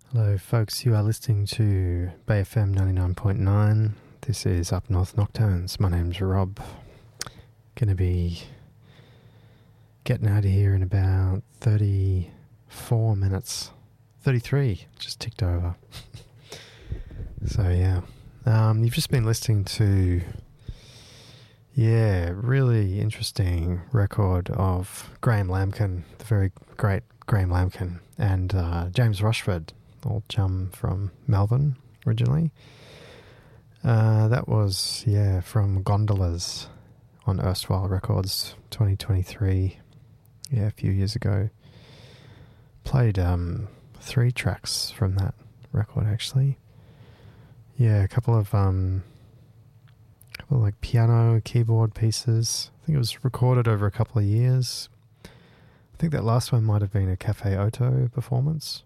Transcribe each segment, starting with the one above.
Hello folks, you are listening to Bay FM 99.9. This is Up North Nocturnes. My name's Rob. Gonna be getting out of here in about 34 minutes. 33, just ticked over. So yeah, you've just been listening to, really interesting record of Graham Lamkin, the very great Graham Lamkin, and James Rushford, old chum from Melbourne originally. That was, from Gondolas on Erstwhile Records 2023, a few years ago. Played 3 tracks from that record actually. A couple of like piano, keyboard pieces. I think it was recorded over a couple of years. I think that last one might have been a Cafe Oto performance.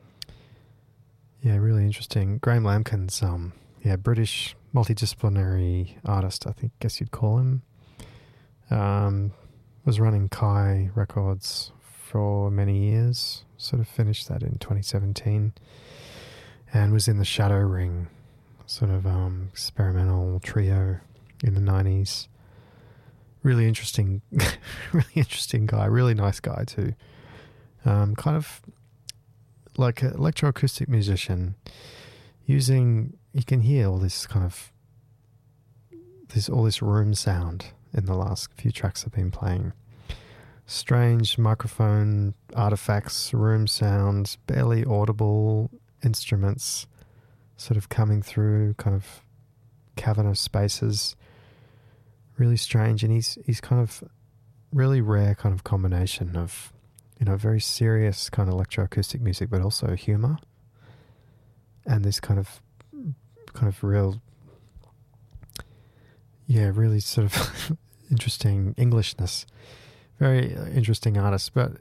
Really interesting. Graham Lamkin's, British multidisciplinary artist, guess you'd call him. Was running Kai Records for many years. Sort of finished that in 2017. And was in the Shadow Ring, sort of experimental trio in the 90s. Really interesting, really interesting guy. Really nice guy too. Kind of like an electroacoustic musician, you can hear all this kind of all this room sound in the last few tracks I've been playing. Strange microphone artifacts, room sounds, barely audible instruments sort of coming through kind of cavernous spaces. Really strange, and he's kind of really rare kind of combination of, very serious kind of electroacoustic music, but also humor, and this kind of real, really sort of interesting Englishness. Very interesting artist, but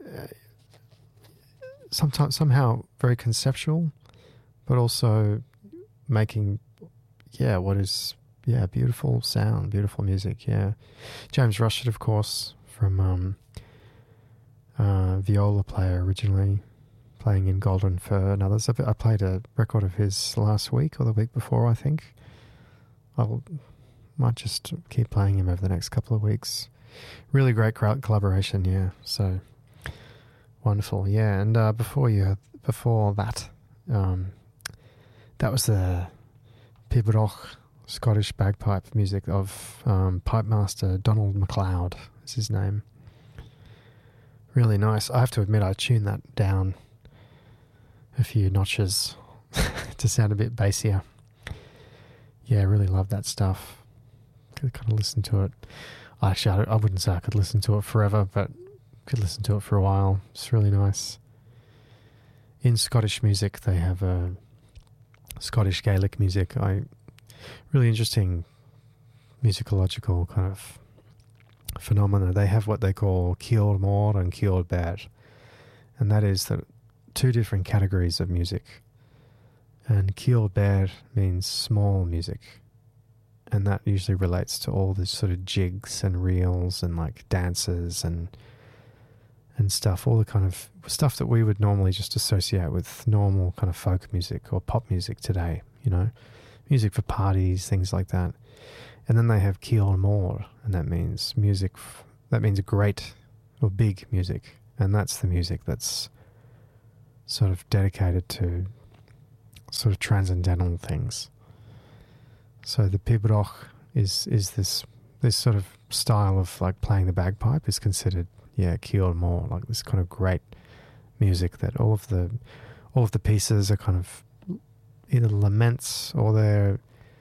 somehow very conceptual, but also making, what is, beautiful sound, beautiful music, James Rushford, of course, from viola player originally, playing in Golden Fur and others. I played a record of his last week or the week before, I think. Might just keep playing him over the next couple of weeks. Really great collaboration, so wonderful, and before that, that was the Pibroch Scottish bagpipe music of pipe master Donald MacLeod is his name. Really nice. I have to admit I tuned that down a few notches to sound a bit bassier. I really love that stuff. Could kind of listen to it. Actually, I wouldn't say I could listen to it forever, but could listen to it for a while. It's really nice. In Scottish music, they have a Scottish Gaelic music. Really interesting musicological kind of phenomena. They have what they call Ciail Mór and Ciail Beir, and that is that 2 different categories of music. And Ciail Beir means small music, and that usually relates to all this sort of jigs and reels and like dances and stuff, all the kind of stuff that we would normally just associate with normal kind of folk music or pop music today, music for parties, things like that. And then they have Ciail Mór, and that means music, that means great or big music, and that's the music that's sort of dedicated to sort of transcendental things. So the Pibroch is this sort of style of like playing the bagpipe is considered, Ciail Mór, like this kind of great music that all of the pieces are kind of either laments or they're,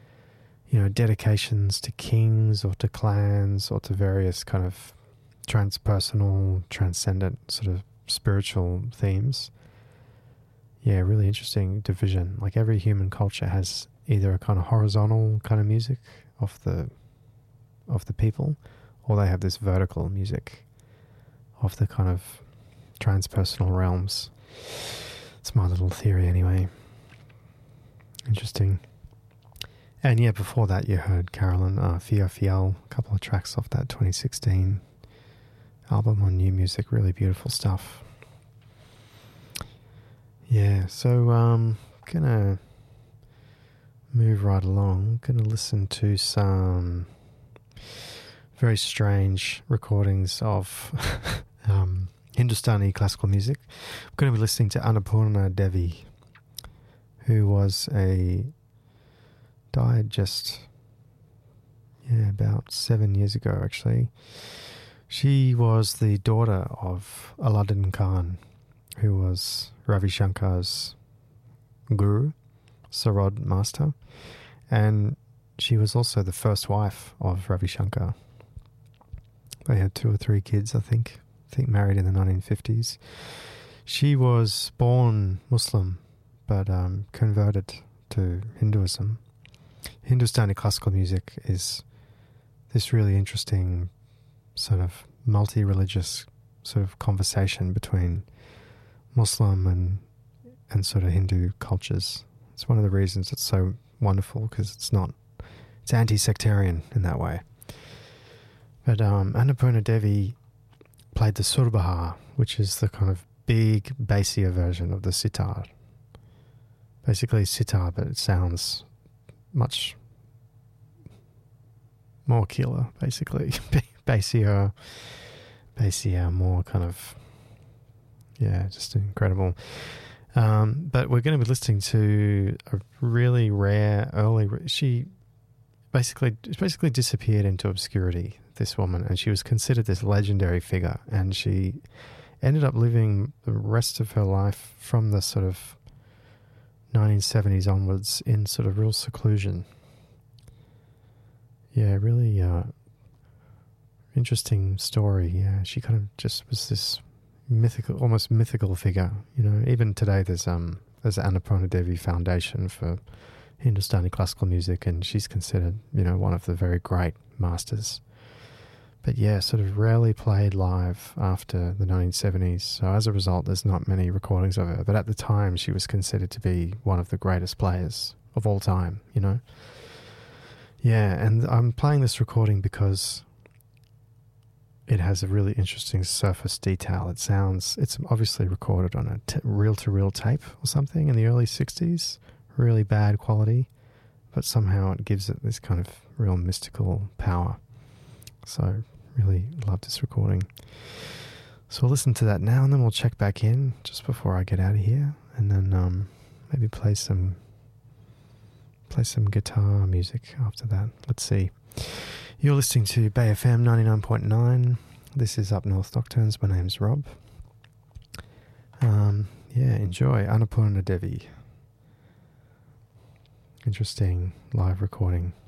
dedications to kings or to clans or to various kind of transpersonal, transcendent sort of spiritual themes. Really interesting division. Like every human culture has either a kind of horizontal kind of music of the people, or they have this vertical music of the kind of transpersonal realms. It's my little theory anyway. Interesting. And before that you heard Carolyn Fia Fiel, a couple of tracks off that 2016 album on New Music. Really beautiful stuff. Yeah, so gonna move right along. Gonna listen to some very strange recordings of Hindustani classical music. I'm going to be listening to Annapurna Devi, who died just about 7 years ago, actually. She was the daughter of Aladdin Khan, who was Ravi Shankar's guru, Sarod master, and she was also the first wife of Ravi Shankar. They had 2 or 3 kids, I think married in the 1950s. She was born Muslim, but converted to Hinduism. Hindustani classical music is this really interesting sort of multi-religious sort of conversation between Muslim and sort of Hindu cultures. It's one of the reasons it's so wonderful, because it's anti-sectarian in that way. But Annapurna Devi played the surbahar, which is the kind of big, bassier version of the sitar. Basically sitar, but it sounds much more killer, basically. bassier, more kind of, just incredible. But we're going to be listening to a really rare she basically disappeared into obscurity, this woman, and she was considered this legendary figure, and she ended up living the rest of her life from the sort of 1970s onwards in sort of real seclusion. Yeah, really interesting story. Yeah, she kind of just was this almost mythical figure. Even today there's Annapurna Devi Foundation for Hindustani classical music, and she's considered, one of the very great masters. But yeah, sort of rarely played live after the 1970s. So as a result, there's not many recordings of her. But at the time, she was considered to be one of the greatest players of all time, Yeah, and I'm playing this recording because it has a really interesting surface detail. It's obviously recorded on a reel-to-reel tape or something in the early 60s. Really bad quality, but somehow it gives it this kind of real mystical power. So really love this recording. So we'll listen to that now, and then we'll check back in just before I get out of here, and then maybe play some guitar music after that. Let's see. You're listening to Bay FM 99.9. This is Up North Nocturnes. My name's Rob. Enjoy Annapurna Devi. Interesting live recording.